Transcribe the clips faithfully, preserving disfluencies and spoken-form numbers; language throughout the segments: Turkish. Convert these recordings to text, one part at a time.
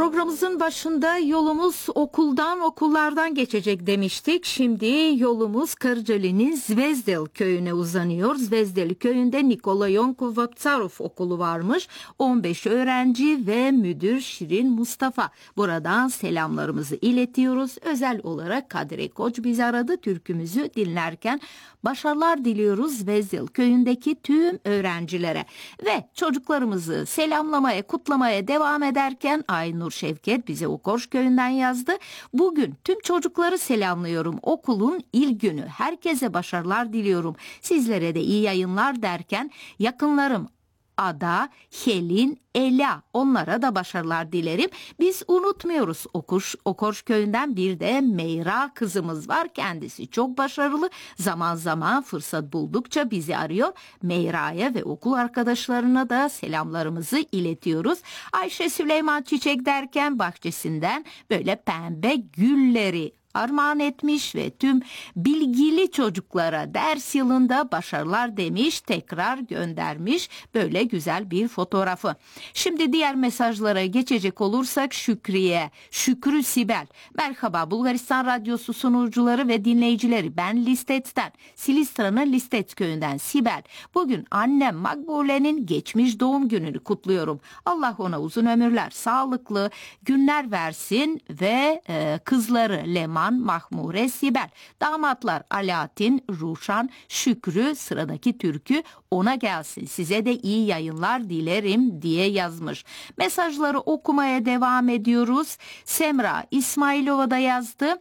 Programımızın başında yolumuz okuldan okullardan geçecek demiştik. Şimdi yolumuz Kırcaali'nin Zvezdel köyüne uzanıyor. Zvezdel köyünde Nikola Yonkov Vaptsarov okulu varmış. on beş öğrenci ve müdür Şirin Mustafa. Buradan selamlarımızı iletiyoruz. Özel olarak Kadri Koç bizi aradı. Türkümüzü dinlerken başarılar diliyoruz Zvezdel köyündeki tüm öğrencilere. Ve çocuklarımızı selamlamaya, kutlamaya devam ederken Aynur Şevket bize Okorş köyünden yazdı. Bugün tüm çocukları selamlıyorum. Okulun ilk günü. Herkese başarılar diliyorum. Sizlere de iyi yayınlar derken yakınlarım Ada, Helin, Ela, onlara da başarılar dilerim. Biz unutmuyoruz. Okorş, Okorş köyünden bir de Meyra kızımız var. Kendisi çok başarılı. Zaman zaman fırsat buldukça bizi arıyor. Meyra'ya ve okul arkadaşlarına da selamlarımızı iletiyoruz. Ayşe Süleyman Çiçek derken bahçesinden böyle pembe gülleri armağan etmiş ve tüm bilgili çocuklara ders yılında başarılar demiş, tekrar göndermiş böyle güzel bir fotoğrafı. Şimdi diğer mesajlara geçecek olursak Şükriye, Şükrü Sibel. Merhaba Bulgaristan Radyosu sunucuları ve dinleyicileri, ben Listet'ten, Silistra'nın Listet köyünden Sibel. Bugün annem Makbule'nin geçmiş doğum gününü kutluyorum. Allah ona uzun ömürler, sağlıklı günler versin ve e, kızları Leman, Mahmure, Sibel, damatlar Alaaddin, Ruşan, Şükrü, sıradaki türkü ona gelsin. Size de iyi yayınlar dilerim diye yazmış. Mesajları okumaya devam ediyoruz. Semra İsmailova da yazdı.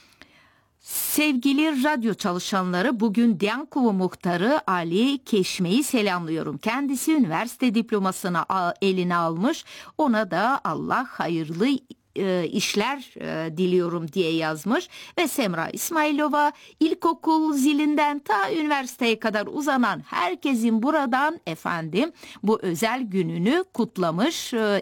Sevgili radyo çalışanları, bugün Diyankulu muhtarı Ali Keşme'yi selamlıyorum. Kendisi üniversite diplomasını eline almış. Ona da Allah hayırlı işler diliyorum diye yazmış. Ve Semra İsmailova, ilkokul zilinden ta üniversiteye kadar uzanan herkesin buradan efendim bu özel gününü kutlamış.